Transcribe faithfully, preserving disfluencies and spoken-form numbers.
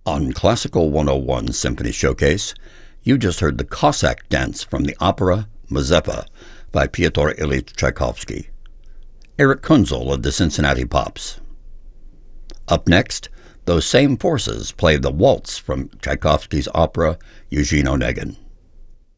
On Classical one oh one Symphony Showcase, you just heard the Cossack Dance from the opera Mazeppa by Pyotr Ilyich Tchaikovsky. Eric Kunzel of the Cincinnati Pops. Up next, those same forces play the waltz from Tchaikovsky's opera Eugene Onegin.